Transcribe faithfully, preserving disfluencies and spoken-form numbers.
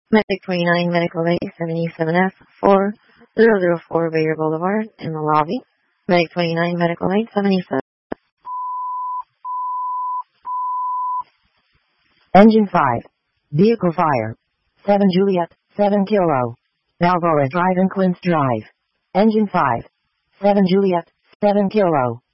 Medic twenty-nine, Medical eight seventy-seven F, four zero zero four Bayer Boulevard in the lobby. Medic twenty-nine, Medical eight seventy-seven. Engine five. Vehicle fire. seven Juliet, seven Kilo. Balboa Drive and Quince Drive. Engine five. seven Juliet, seven Kilo.